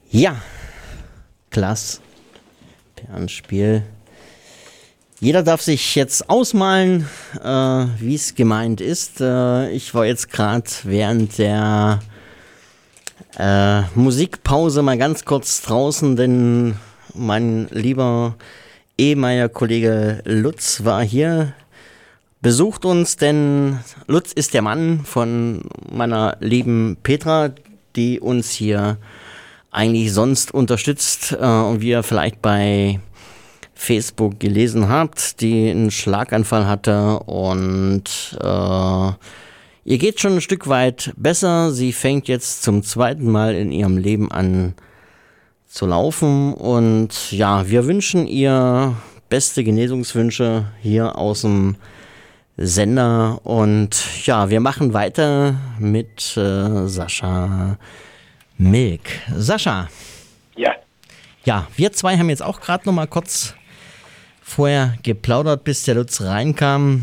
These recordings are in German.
Ja, klasse. Perlenspiel. Jeder darf sich jetzt ausmalen, wie es gemeint ist. Ich war jetzt gerade während der Musikpause mal ganz kurz draußen, denn mein lieber ehemaliger Kollege Lutz war hier, besucht uns, denn Lutz ist der Mann von meiner lieben Petra, die uns hier eigentlich sonst unterstützt und wie ihr vielleicht bei Facebook gelesen habt, die einen Schlaganfall hatte und ihr geht schon ein Stück weit besser. Sie fängt jetzt zum zweiten Mal in ihrem Leben an zu laufen und ja, wir wünschen ihr beste Genesungswünsche hier aus dem Sender und ja, wir machen weiter mit Sascha Milk. Sascha. Ja. Ja, wir zwei haben jetzt auch gerade noch mal kurz vorher geplaudert, bis der Lutz reinkam.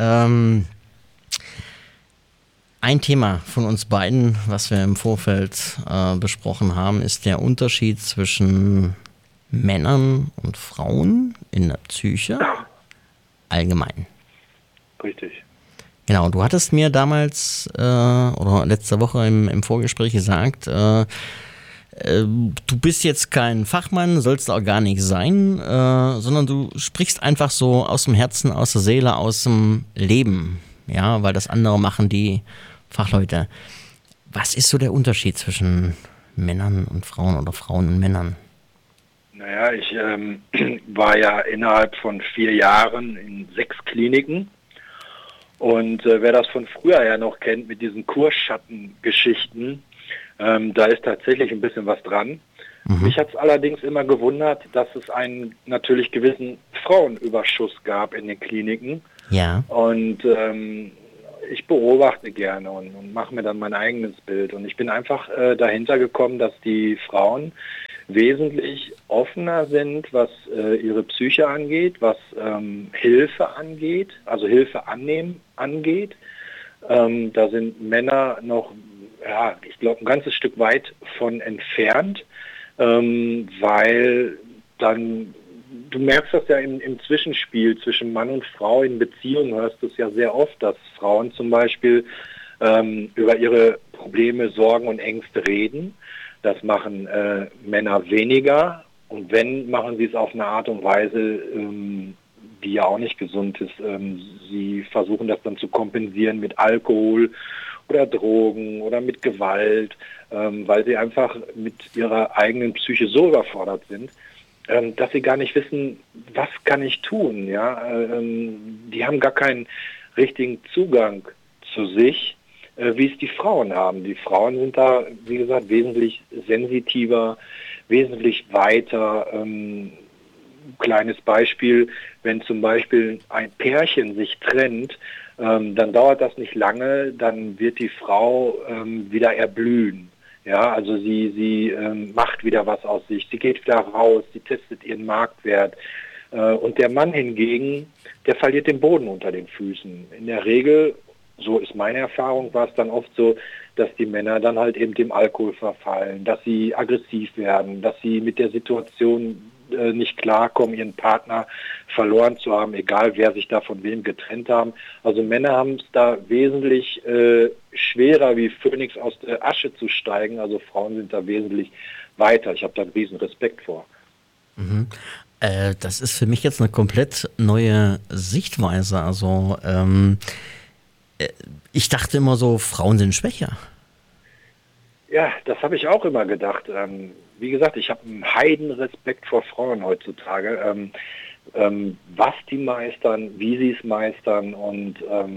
Ein Thema von uns beiden, was wir im Vorfeld besprochen haben, ist der Unterschied zwischen Männern und Frauen in der Psyche allgemein. Richtig. Genau, du hattest mir damals oder letzte Woche im Vorgespräch gesagt, du bist jetzt kein Fachmann, sollst auch gar nicht sein, sondern du sprichst einfach so aus dem Herzen, aus der Seele, aus dem Leben, ja, weil das andere machen die Fachleute. Was ist so der Unterschied zwischen Männern und Frauen oder Frauen und Männern? Naja, ich war ja innerhalb von 4 Jahren in 6 Kliniken. Und wer das von früher ja noch kennt mit diesen Kurschattengeschichten, da ist tatsächlich ein bisschen was dran. Mich hat es allerdings immer gewundert, dass es einen natürlich gewissen Frauenüberschuss gab in den Kliniken. Ja. Und ich beobachte gerne und mache mir dann mein eigenes Bild. Und ich bin einfach dahinter gekommen, dass die Frauen wesentlich offener sind, was ihre Psyche angeht, was Hilfe angeht, also Hilfe annehmen angeht. Da sind Männer noch, ja, ich glaube, ein ganzes Stück weit von entfernt, weil dann, du merkst das ja im Zwischenspiel zwischen Mann und Frau in Beziehungen, hörst du es ja sehr oft, dass Frauen zum Beispiel über ihre Probleme, Sorgen und Ängste reden. Das machen Männer weniger und wenn, machen sie es auf eine Art und Weise, die ja auch nicht gesund ist. Sie versuchen das dann zu kompensieren mit Alkohol oder Drogen oder mit Gewalt, weil sie einfach mit ihrer eigenen Psyche so überfordert sind, dass sie gar nicht wissen, was kann ich tun. Ja? Die haben gar keinen richtigen Zugang zu sich, wie es die Frauen haben. Die Frauen sind da, wie gesagt, wesentlich sensitiver, wesentlich weiter. Kleines Beispiel, wenn zum Beispiel ein Pärchen sich trennt, dann dauert das nicht lange, dann wird die Frau wieder erblühen. Ja, also sie macht wieder was aus sich, sie geht wieder raus, sie testet ihren Marktwert. Und der Mann hingegen, der verliert den Boden unter den Füßen. In der Regel, so ist meine Erfahrung, war es dann oft so, dass die Männer dann halt eben dem Alkohol verfallen, dass sie aggressiv werden, dass sie mit der Situation nicht klarkommen, ihren Partner verloren zu haben, egal wer sich da von wem getrennt haben. Also Männer haben es da wesentlich schwerer, wie Phönix aus der Asche zu steigen. Also Frauen sind da wesentlich weiter. Ich habe da einen riesen Respekt vor. Mhm. Das ist für mich jetzt eine komplett neue Sichtweise. Also ich dachte immer so, Frauen sind schwächer. Ja, das habe ich auch immer gedacht. Wie gesagt, ich habe einen Heidenrespekt vor Frauen heutzutage, was die meistern, wie sie es meistern und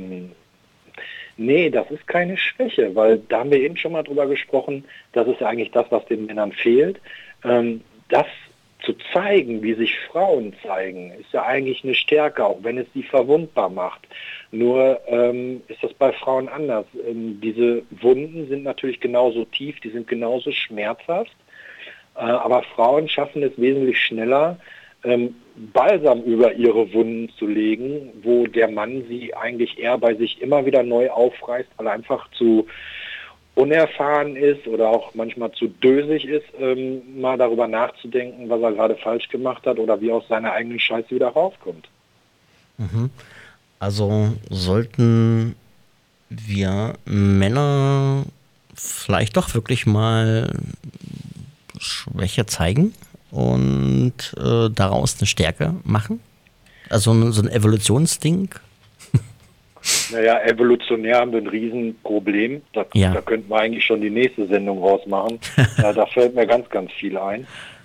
nee, das ist keine Schwäche, weil da haben wir eben schon mal drüber gesprochen, das ist ja eigentlich das, was den Männern fehlt. Das zu zeigen, wie sich Frauen zeigen, ist ja eigentlich eine Stärke, auch wenn es sie verwundbar macht. Nur ist das bei Frauen anders. Diese Wunden sind natürlich genauso tief, die sind genauso schmerzhaft, aber Frauen schaffen es wesentlich schneller, Balsam über ihre Wunden zu legen, wo der Mann sie eigentlich eher bei sich immer wieder neu aufreißt, weil er einfach zu unerfahren ist oder auch manchmal zu dösig ist, mal darüber nachzudenken, was er gerade falsch gemacht hat oder wie aus seiner eigenen Scheiße wieder rauskommt. Also sollten wir Männer vielleicht doch wirklich mal Schwäche zeigen und daraus eine Stärke machen? Also so ein Evolutionsding? Naja, evolutionär haben wir ein Riesenproblem. Da könnten wir eigentlich schon die nächste Sendung rausmachen. Da fällt mir ganz, ganz viel ein.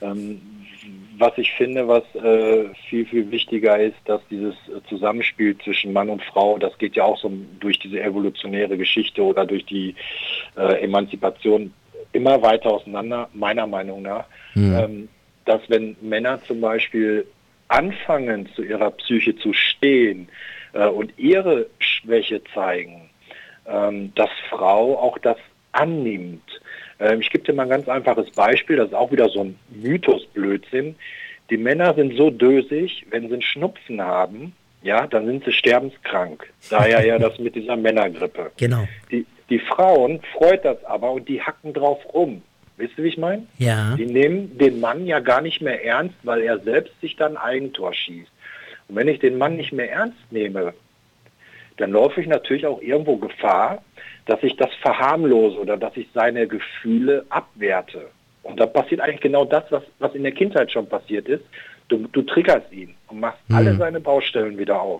Was ich finde, was viel, viel wichtiger ist, dass dieses Zusammenspiel zwischen Mann und Frau, das geht ja auch so durch diese evolutionäre Geschichte oder durch die Emanzipation immer weiter auseinander, meiner Meinung nach, dass wenn Männer zum Beispiel anfangen, zu ihrer Psyche zu stehen und ihre Schwäche zeigen, dass Frau auch das annimmt. Ich gebe dir mal ein ganz einfaches Beispiel, das ist auch wieder so ein Mythos-Blödsinn. Die Männer sind so dösig, wenn sie einen Schnupfen haben, ja, dann sind sie sterbenskrank. Daher ja das mit dieser Männergrippe. Genau. Die Frauen freut das aber und die hacken drauf rum. Wisst ihr, wie ich meine? Ja. Die nehmen den Mann ja gar nicht mehr ernst, weil er selbst sich dann ein Eigentor schießt. Und wenn ich den Mann nicht mehr ernst nehme, dann laufe ich natürlich auch irgendwo Gefahr, dass ich das verharmlose oder dass ich seine Gefühle abwerte. Und da passiert eigentlich genau das, was in der Kindheit schon passiert ist. Du triggerst ihn und machst alle seine Baustellen wieder auf.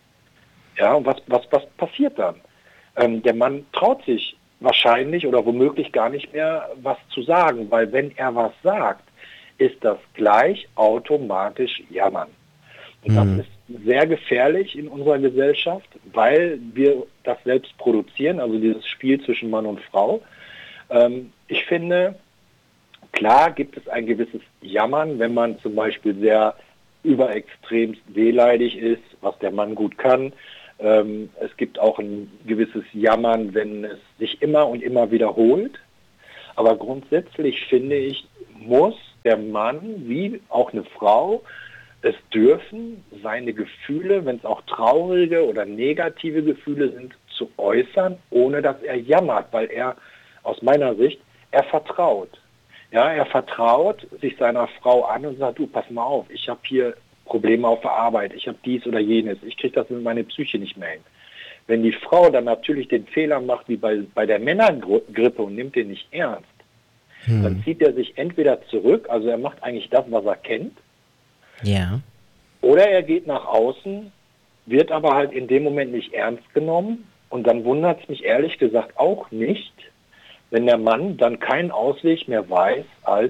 Ja, und was passiert dann? Der Mann traut sich wahrscheinlich oder womöglich gar nicht mehr was zu sagen, weil wenn er was sagt, ist das gleich automatisch Jammern. Und das ist sehr gefährlich in unserer Gesellschaft, weil wir das selbst produzieren, also dieses Spiel zwischen Mann und Frau. Ich finde, klar gibt es ein gewisses Jammern, wenn man zum Beispiel sehr überextremst wehleidig ist, was der Mann gut kann. Es gibt auch ein gewisses Jammern, wenn es sich immer und immer wiederholt. Aber grundsätzlich finde ich, muss der Mann wie auch eine Frau es dürfen, seine Gefühle, wenn es auch traurige oder negative Gefühle sind, zu äußern, ohne dass er jammert, weil er, aus meiner Sicht, er vertraut. Ja, er vertraut sich seiner Frau an und sagt, du, pass mal auf, ich habe hier Probleme auf der Arbeit, ich habe dies oder jenes, ich kriege das mit meiner Psyche nicht mehr hin. Wenn die Frau dann natürlich den Fehler macht, wie bei der Männergrippe und nimmt den nicht ernst, dann zieht er sich entweder zurück, also er macht eigentlich das, was er kennt, ja. Oder er geht nach außen, wird aber halt in dem Moment nicht ernst genommen und dann wundert es mich ehrlich gesagt auch nicht, wenn der Mann dann keinen Ausweg mehr weiß als,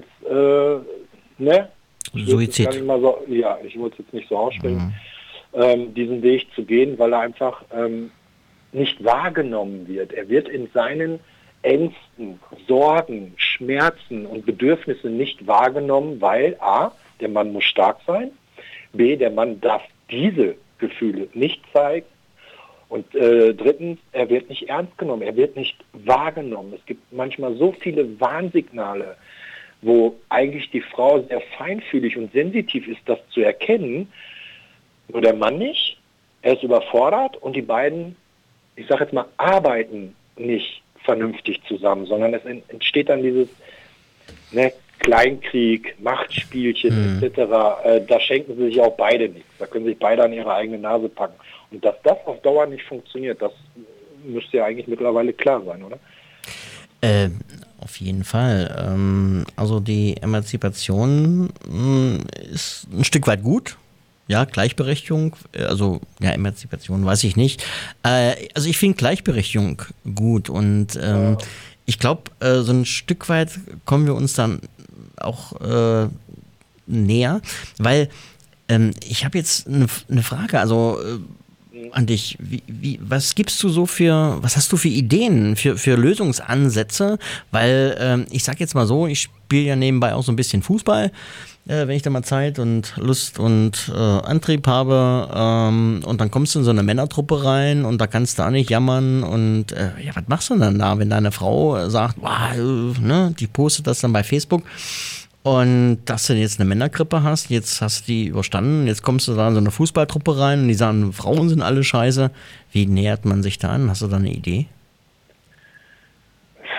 Suizid. Ich wollte es jetzt nicht so aussprechen, diesen Weg zu gehen, weil er einfach nicht wahrgenommen wird. Er wird in seinen Ängsten, Sorgen, Schmerzen und Bedürfnissen nicht wahrgenommen, weil a, der Mann muss stark sein, b, der Mann darf diese Gefühle nicht zeigen und drittens, er wird nicht ernst genommen, er wird nicht wahrgenommen. Es gibt manchmal so viele Warnsignale, wo eigentlich die Frau sehr feinfühlig und sensitiv ist, das zu erkennen, nur der Mann nicht, er ist überfordert und die beiden, ich sage jetzt mal, arbeiten nicht vernünftig zusammen, sondern es entsteht dann dieses Kleinkrieg, Machtspielchen etc. Da schenken sie sich auch beide nichts. Da können sich beide an ihre eigene Nase packen. Und dass das auf Dauer nicht funktioniert, das müsste ja eigentlich mittlerweile klar sein, oder? Auf jeden Fall. Also die Emanzipation ist ein Stück weit gut. Ja, Gleichberechtigung, also ja, Emanzipation weiß ich nicht. Also ich finde Gleichberechtigung gut und ich glaube, so ein Stück weit kommen wir uns dann auch näher, weil ich habe jetzt eine Frage, also an dich. Was gibst du so was hast du für Ideen, für Lösungsansätze? Weil ich sag jetzt mal so, ich spiele ja nebenbei auch so ein bisschen Fußball, wenn ich da mal Zeit und Lust und Antrieb habe. Und dann kommst du in so eine Männertruppe rein und da kannst du auch nicht jammern. Und ja, was machst du denn da, wenn deine Frau sagt, die postet das dann bei Facebook und dass du jetzt eine Männergrippe hast, jetzt hast du die überstanden, jetzt kommst du da in so eine Fußballtruppe rein und die sagen, Frauen sind alle scheiße. Wie nähert man sich da an? Hast du da eine Idee?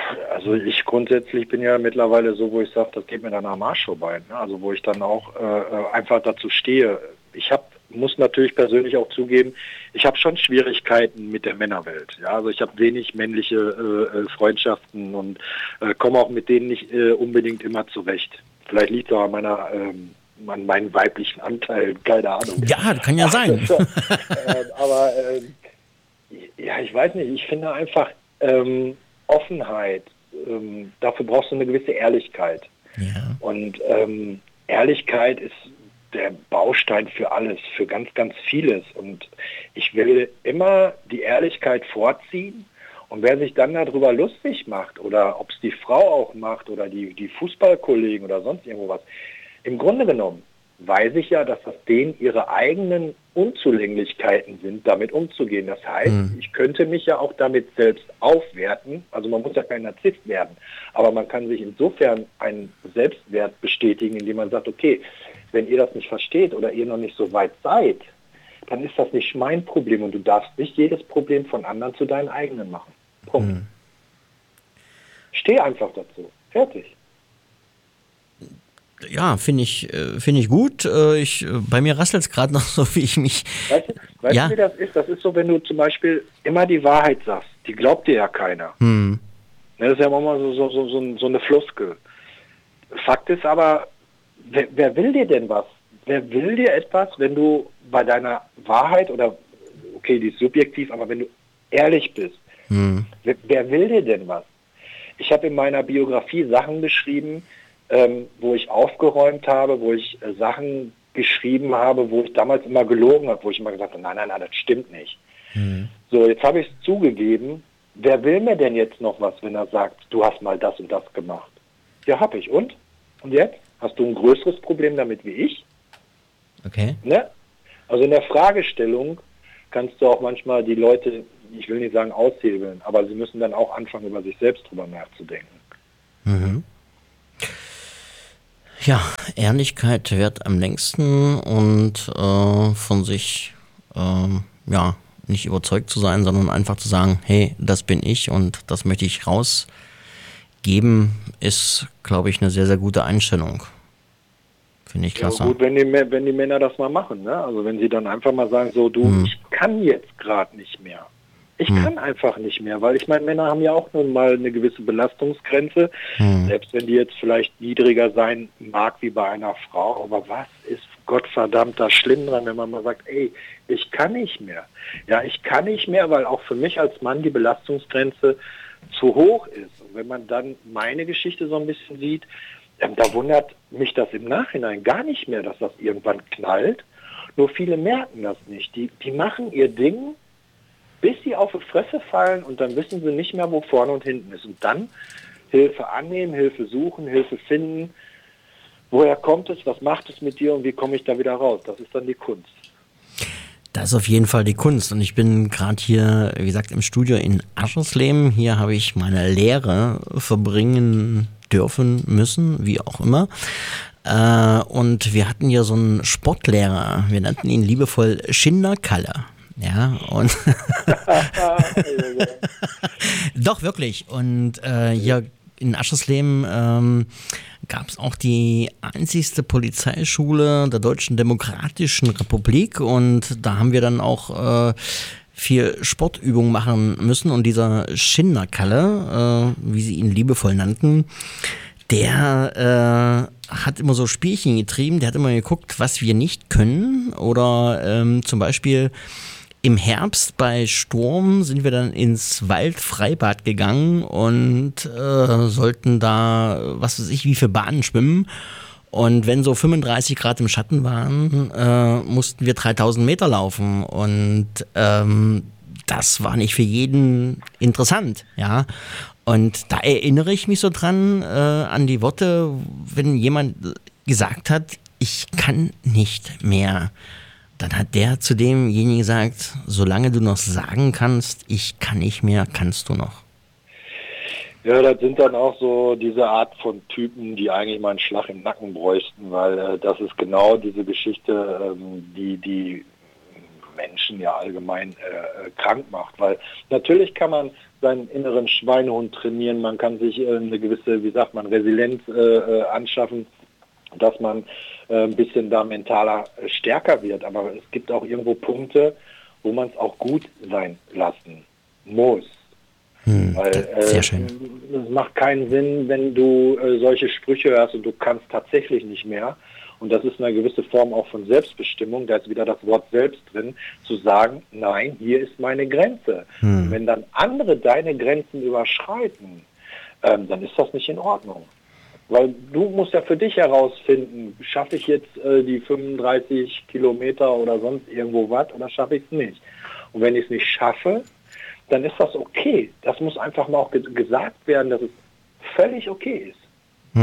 Also ich grundsätzlich bin ja mittlerweile so, wo ich sage, das geht mir dann am Arsch vorbei. Ne? Also wo ich dann auch einfach dazu stehe. Muss natürlich persönlich auch zugeben, ich habe schon Schwierigkeiten mit der Männerwelt. Ja? Also ich habe wenig männliche Freundschaften und komme auch mit denen nicht unbedingt immer zurecht. Vielleicht liegt es auch an meinen weiblichen Anteilen, keine Ahnung. Ja, kann ja sein. Aber ja, ich weiß nicht, ich finde einfach Offenheit, dafür brauchst du eine gewisse Ehrlichkeit. Ja. Und Ehrlichkeit ist der Baustein für alles, für ganz, ganz vieles. Und ich will immer die Ehrlichkeit vorziehen. Und wer sich dann darüber lustig macht, oder ob es die Frau auch macht, oder die Fußballkollegen oder sonst irgendwo was, im Grunde genommen weiß ich ja, dass das denen ihre eigenen Unzulänglichkeiten sind, damit umzugehen. Das heißt, ich könnte mich ja auch damit selbst aufwerten. Also man muss ja kein Narzisst werden. Aber man kann sich insofern einen Selbstwert bestätigen, indem man sagt, okay, wenn ihr das nicht versteht oder ihr noch nicht so weit seid, dann ist das nicht mein Problem und du darfst nicht jedes Problem von anderen zu deinem eigenen machen. Punkt. Steh einfach dazu. Fertig. Ja, finde ich gut. Bei mir rasselt es gerade noch so, wie ich mich... Weißt du, wie das ist? Das ist so, wenn du zum Beispiel immer die Wahrheit sagst. Die glaubt dir ja keiner. Das ist ja manchmal so eine Floskel. Fakt ist aber, wer will dir denn was? Wer will dir etwas, wenn du bei deiner Wahrheit, oder okay, die ist subjektiv, aber wenn du ehrlich bist, wer will dir denn was? Ich habe in meiner Biografie Sachen geschrieben, wo ich aufgeräumt habe, wo ich Sachen geschrieben habe, wo ich damals immer gelogen habe, wo ich immer gesagt habe, nein, das stimmt nicht. So, jetzt habe ich es zugegeben. Wer will mir denn jetzt noch was, wenn er sagt, du hast mal das und das gemacht? Ja, habe ich. Und? Und jetzt? Hast du ein größeres Problem damit wie ich? Okay. Ne? Also in der Fragestellung kannst du auch manchmal die Leute, ich will nicht sagen aushebeln, aber sie müssen dann auch anfangen, über sich selbst drüber nachzudenken. Ja, Ehrlichkeit währt am längsten und von sich nicht überzeugt zu sein, sondern einfach zu sagen, hey, das bin ich und das möchte ich rausgeben, ist, glaube ich, eine sehr, sehr gute Einstellung. Finde ich klasse. Ja, gut, wenn die Männer das mal machen, ne? Also wenn sie dann einfach mal sagen, so ich kann jetzt gerade nicht mehr. Ich kann einfach nicht mehr, weil ich meine, Männer haben ja auch nun mal eine gewisse Belastungsgrenze, selbst wenn die jetzt vielleicht niedriger sein mag wie bei einer Frau, aber was ist Gottverdammt da schlimm dran, wenn man mal sagt, ey, ich kann nicht mehr. Ja, ich kann nicht mehr, weil auch für mich als Mann die Belastungsgrenze zu hoch ist. Und wenn man dann meine Geschichte so ein bisschen sieht, da wundert mich das im Nachhinein gar nicht mehr, dass das irgendwann knallt. Nur viele merken das nicht. Die machen ihr Ding, bis sie auf die Fresse fallen und dann wissen sie nicht mehr, wo vorne und hinten ist. Und dann Hilfe annehmen, Hilfe suchen, Hilfe finden. Woher kommt es, was macht es mit dir und wie komme ich da wieder raus? Das ist dann die Kunst. Das ist auf jeden Fall die Kunst und ich bin gerade hier, wie gesagt, im Studio in Aschersleben. Hier habe ich meine Lehre verbringen dürfen, müssen, wie auch immer. Und wir hatten hier so einen Sportlehrer, wir nannten ihn liebevoll Schinderkalle. Ja, und doch, wirklich. Und hier in Aschersleben gab es auch die einzigste Polizeischule der Deutschen Demokratischen Republik und da haben wir dann auch viel Sportübungen machen müssen und dieser Schinderkalle, wie sie ihn liebevoll nannten, der hat immer so Spielchen getrieben, der hat immer geguckt, was wir nicht können oder zum Beispiel im Herbst bei Sturm sind wir dann ins Waldfreibad gegangen und sollten da, was weiß ich, wie viele Bahnen schwimmen. Und wenn so 35 Grad im Schatten waren, mussten wir 3000 Meter laufen. Und das war nicht für jeden interessant, ja. Und da erinnere ich mich so dran an die Worte, wenn jemand gesagt hat, ich kann nicht mehr. Dann hat der zu demjenigen gesagt, solange du noch sagen kannst, ich kann nicht mehr, kannst du noch. Ja, das sind dann auch so diese Art von Typen, die eigentlich mal einen Schlag im Nacken bräuchten, weil das ist genau diese Geschichte, die Menschen ja allgemein krank macht. Weil natürlich kann man seinen inneren Schweinehund trainieren, man kann sich eine gewisse, wie sagt man, Resilienz anschaffen, dass man ein bisschen da mentaler stärker wird. Aber es gibt auch irgendwo Punkte, wo man es auch gut sein lassen muss. Weil sehr schön. es macht keinen Sinn, wenn du solche Sprüche hörst und du kannst tatsächlich nicht mehr. Und das ist eine gewisse Form auch von Selbstbestimmung, da ist wieder das Wort selbst drin, zu sagen, nein, hier ist meine Grenze. Und wenn dann andere deine Grenzen überschreiten, dann ist das nicht in Ordnung. Weil du musst ja für dich herausfinden, schaffe ich jetzt die 35 Kilometer oder sonst irgendwo was oder schaffe ich es nicht. Und wenn ich es nicht schaffe, dann ist das okay. Das muss einfach mal auch gesagt werden, dass es völlig okay ist.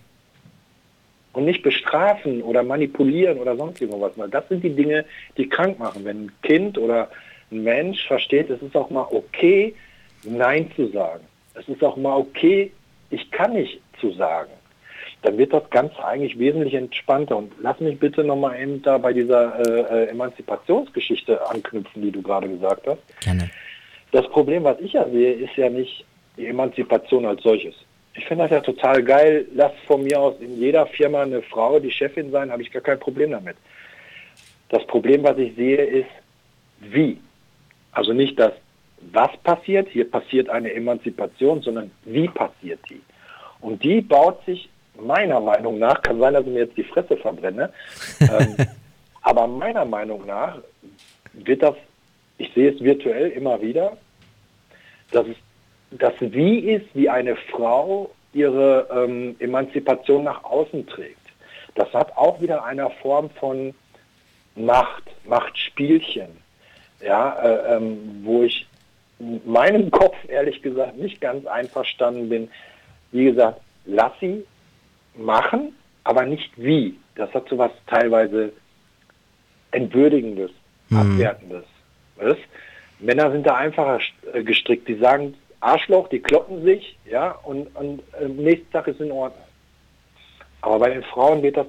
Und nicht bestrafen oder manipulieren oder sonst irgendwas. Weil das sind die Dinge, die krank machen. Wenn ein Kind oder ein Mensch versteht, es ist auch mal okay, Nein zu sagen. Es ist auch mal okay, ich kann nicht zu sagen. Dann wird das Ganze eigentlich wesentlich entspannter. Und lass mich bitte nochmal eben da bei dieser Emanzipationsgeschichte anknüpfen, die du gerade gesagt hast. Gerne. Das Problem, was ich ja sehe, ist ja nicht die Emanzipation als solches. Ich finde das ja total geil. Lass von mir aus in jeder Firma eine Frau die Chefin sein, habe ich gar kein Problem damit. Das Problem, was ich sehe, ist wie. Also nicht das, was passiert, hier passiert eine Emanzipation, sondern wie passiert die. Und die baut sich meiner Meinung nach, kann sein, dass ich mir jetzt die Fresse verbrenne, aber meiner Meinung nach wird das, ich sehe es virtuell immer wieder, dass es das Wie ist, wie eine Frau ihre Emanzipation nach außen trägt. Das hat auch wieder eine Form von Machtspielchen, ja, wo ich in meinem Kopf ehrlich gesagt nicht ganz einverstanden bin. Wie gesagt, lass sie machen, aber nicht wie. Das hat so was teilweise Entwürdigendes, Abwertendes. Was? Männer sind da einfacher gestrickt. Die sagen Arschloch, die kloppen sich, ja, und nächsten Tag ist in Ordnung. Aber bei den Frauen wird das